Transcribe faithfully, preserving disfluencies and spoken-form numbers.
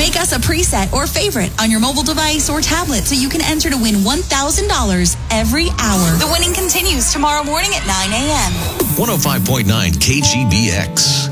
Make us a preset or favorite on your mobile device or tablet so you can enter to win one thousand dollars every hour. The winning continues tomorrow morning at nine a.m. one oh five point nine K G B X.